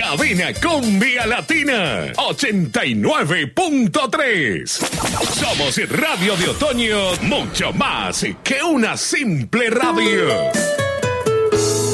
Cabina Cumbia Latina 89.3. Somos Radio de Otoño, mucho más que una simple radio.